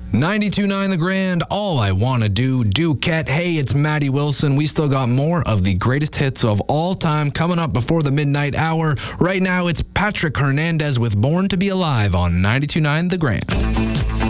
92.9 The Grand, All I Wanna Do, Duquette. Hey, it's Maddie Wilson. We still got more of the greatest hits of all time coming up before the midnight hour. Right now, it's Patrick Hernandez with Born to Be Alive on 92.9 The Grand.